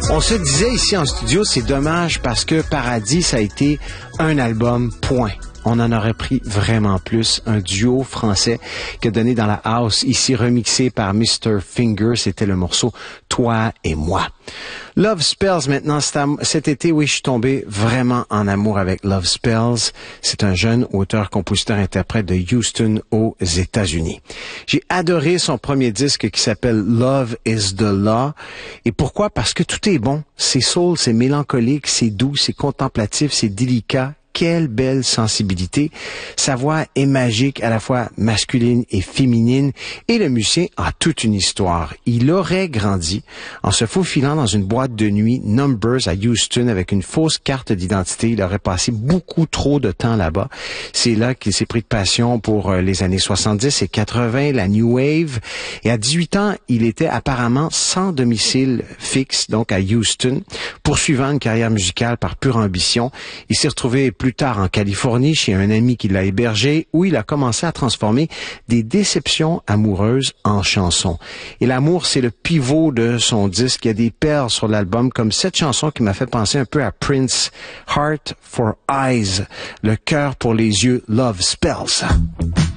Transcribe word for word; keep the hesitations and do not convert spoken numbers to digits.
On se disait ici en studio, c'est dommage parce que Paradis, ça a été un album, point. On en aurait pris vraiment plus. Un duo français qui a donné dans la house, ici remixé par mister Finger. C'était le morceau « Toi et moi ». Love Spells, maintenant, cet été, oui, je suis tombé vraiment en amour avec Love Spells. C'est un jeune auteur, compositeur, interprète de Houston aux États-Unis. J'ai adoré son premier disque qui s'appelle Love is the Law. Et pourquoi? Parce que tout est bon. C'est soul, c'est mélancolique, c'est doux, c'est contemplatif, c'est délicat. Quelle belle sensibilité. Sa voix est magique, à la fois masculine et féminine, et le musicien a toute une histoire. Il aurait grandi en se faufilant dans une boîte de nuit Numbers à Houston avec une fausse carte d'identité. Il aurait passé beaucoup trop de temps là-bas. C'est là qu'il s'est pris de passion pour les années soixante-dix et quatre-vingt, la New Wave. Et à dix-huit ans, il était apparemment sans domicile fixe, donc à Houston, poursuivant une carrière musicale par pure ambition. Il s'est retrouvé plus tard en Californie chez un ami qui l'a hébergé où il a commencé à transformer des déceptions amoureuses en chansons. Et l'amour, c'est le pivot de son disque. Il y a des perles sur l'album comme cette chanson qui m'a fait penser un peu à Prince, Heart for Eyes, le cœur pour les yeux, Love Spells.